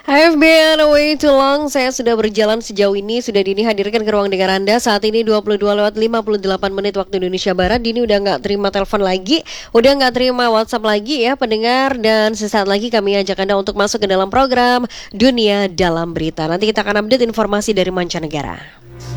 I've been away too long. Saya sudah berjalan sejauh ini. Sudah Dini hadirkan ke ruang dengar Anda. Saat ini 22:58 waktu Indonesia Barat. Dini udah nggak terima telepon lagi, udah nggak terima WhatsApp lagi ya pendengar. Dan sesaat lagi kami ajak Anda untuk masuk ke dalam program Dunia Dalam Berita. Nanti kita akan update informasi dari mancanegara.